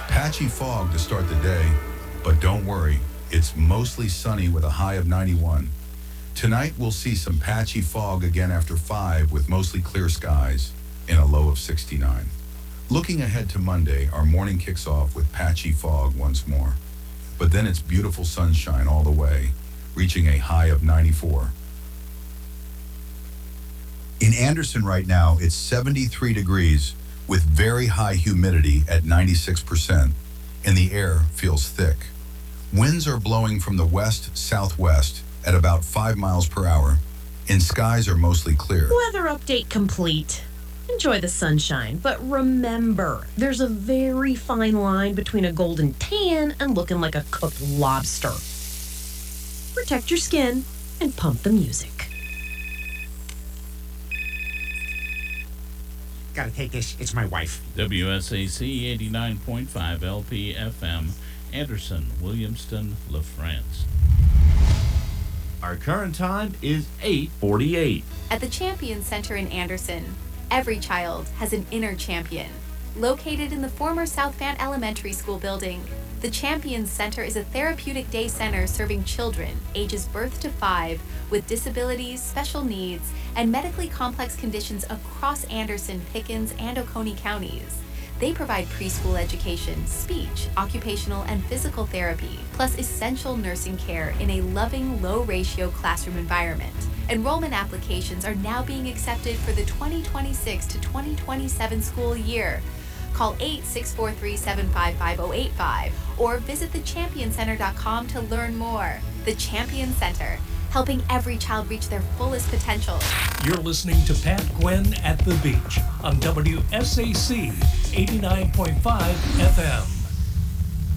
Patchy fog to start the day, but don't worry, it's mostly sunny with a high of 91. Tonight we'll see some patchy fog again after 5 with mostly clear skies and a low of 69. Looking ahead to Monday, our morning kicks off with patchy fog once more. But then it's beautiful sunshine all the way, reaching a high of 94. In Anderson right now, it's 73 degrees with very high humidity at 96%, and the air feels thick. Winds are blowing from the west-southwest at about 5 miles per hour, and skies are mostly clear. Weather update complete. Enjoy the sunshine, but remember, there's a very fine line between a golden tan and looking like a cooked lobster. Protect your skin and pump the music. Gotta take this. It's my wife. WSAC 89.5 LPFM, Anderson, Williamston, La France. Our current time is 8:48. At the Champion Center in Anderson, every child has an inner champion. Located in the former South Van Elementary School building, the Champion Center is a therapeutic day center serving children ages birth to 5 with disabilities, special needs, and medically complex conditions across Anderson, Pickens, and Oconee counties. They provide preschool education, speech, occupational, and physical therapy, plus essential nursing care in a loving, low-ratio classroom environment. Enrollment applications are now being accepted for the 2026 to 2027 school year. Call 8-643-755-085 or visit thechambioncenter.com to learn more. The Champion Center, helping every child reach their fullest potential. You're listening to Pat Gwen at the Beach on WSAC 89.5 FM.